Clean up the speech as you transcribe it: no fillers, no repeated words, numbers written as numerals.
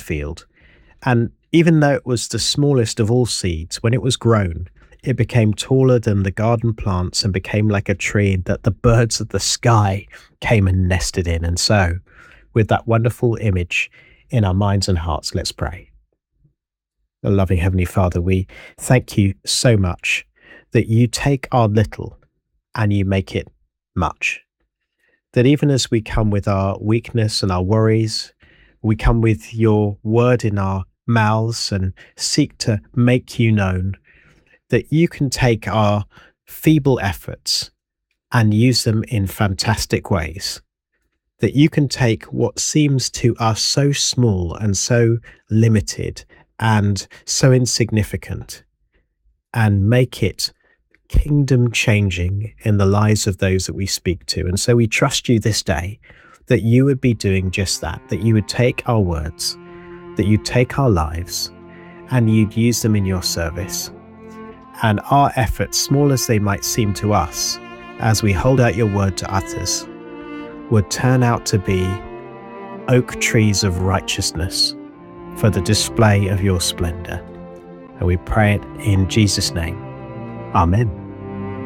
field. And even though it was the smallest of all seeds, when it was grown, it became taller than the garden plants and became like a tree that the birds of the sky came and nested in. And so, with that wonderful image in our minds and hearts, let's pray. The loving Heavenly Father, we thank you so much that you take our little and you make it much. That even as we come with our weakness and our worries, we come with your word in our mouths and seek to make you known, that you can take our feeble efforts and use them in fantastic ways. That you can take what seems to us so small and so limited and so insignificant and make it kingdom changing in the lives of those that we speak to. And so we trust you this day that you would be doing just that, that you would take our words, that you'd take our lives and you'd use them in your service. And our efforts, small as they might seem to us, as we hold out your word to others, would turn out to be oak trees of righteousness for the display of your splendor. And we pray it in Jesus' name. Amen.